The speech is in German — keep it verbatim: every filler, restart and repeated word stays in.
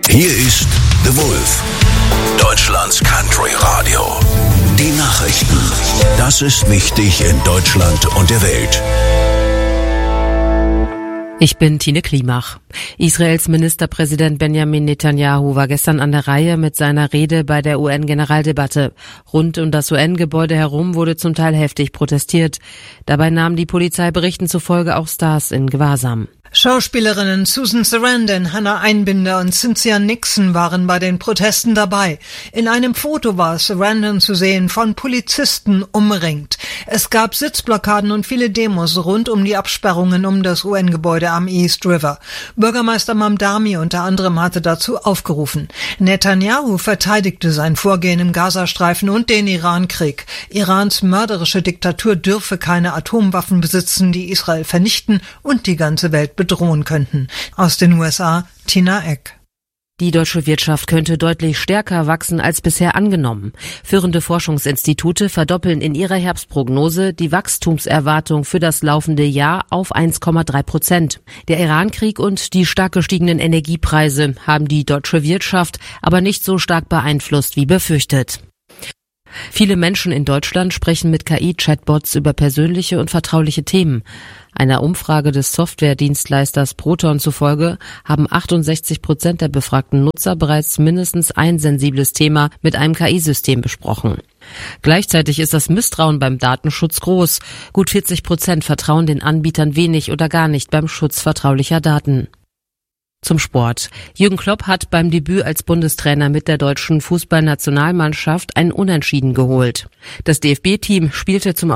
Hier ist The Wolf, Deutschlands Country Radio. Die Nachrichten. Das ist wichtig in Deutschland und der Welt. Ich bin Tine Klimach. Israels Ministerpräsident Benjamin Netanyahu war gestern an der Reihe mit seiner Rede bei der U N-Generaldebatte. Rund um das U N-Gebäude herum wurde zum Teil heftig protestiert. Dabei nahmen die Polizeiberichten zufolge auch Stars in Gewahrsam. Schauspielerinnen Susan Sarandon, Hannah Einbinder und Cynthia Nixon waren bei den Protesten dabei. In einem Foto war Sarandon zu sehen, von Polizisten umringt. Es gab Sitzblockaden und viele Demos rund um die Absperrungen um das U N-Gebäude am East River. Bürgermeister Mamdani unter anderem hatte dazu aufgerufen. Netanyahu verteidigte sein Vorgehen im Gazastreifen und den Iran-Krieg. Irans mörderische Diktatur dürfe keine Atomwaffen besitzen, die Israel vernichten und die ganze Welt bedrohen könnten. Aus den U S A, Tina Eck. Die deutsche Wirtschaft könnte deutlich stärker wachsen als bisher angenommen. Führende Forschungsinstitute verdoppeln in ihrer Herbstprognose die Wachstumserwartung für das laufende Jahr auf eins Komma drei Prozent. Der Iran-Krieg und die stark gestiegenen Energiepreise haben die deutsche Wirtschaft aber nicht so stark beeinflusst wie befürchtet. Viele Menschen in Deutschland sprechen mit K I-Chatbots über persönliche und vertrauliche Themen. Einer Umfrage des Softwaredienstleisters Proton zufolge haben achtundsechzig Prozent der befragten Nutzer bereits mindestens ein sensibles Thema mit einem K I-System besprochen. Gleichzeitig ist das Misstrauen beim Datenschutz groß. Gut vierzig Prozent vertrauen den Anbietern wenig oder gar nicht beim Schutz vertraulicher Daten. Zum Sport. Jürgen Klopp hat beim Debüt als Bundestrainer mit der deutschen Fußballnationalmannschaft ein Unentschieden geholt. Das D F B-Team spielte zum